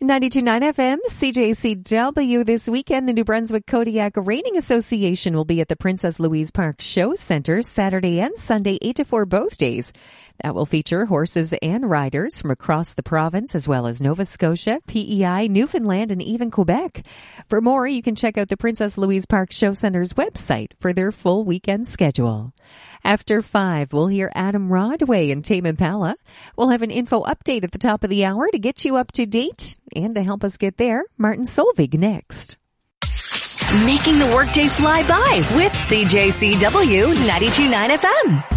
92.9 FM, CJCW. This weekend, the New Brunswick Kodiak Reining Association will be at the Princess Louise Park Show Center Saturday and Sunday, 8 to 4 both days. That will feature horses and riders from across the province, as well as Nova Scotia, PEI, Newfoundland, and even Quebec. For more, you can check out the Princess Louise Park Show Center's website for their full weekend schedule. After 5, we'll hear Adam Rodway and Tame Impala. We'll have an info update at the top of the hour to get you up to date. And to help us get there, Martin Solvig next. Making the workday fly by with CJCW 92.9 FM.